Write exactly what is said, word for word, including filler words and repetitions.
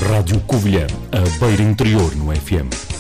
Rádio Covilhã, a beira interior no F M.